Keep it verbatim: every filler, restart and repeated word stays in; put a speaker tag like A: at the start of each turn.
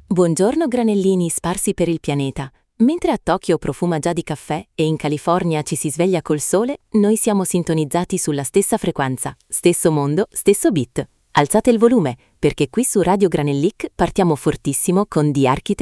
A: Buongiorno granellini sparsi per il pianeta. Mentre a Tokyo profuma già di caffè e in California ci si sveglia col sole, noi siamo sintonizzati sulla stessa frequenza, stesso mondo, stesso beat. Alzate il volume, perché qui su Radio Granellic partiamo fortissimo con The Architect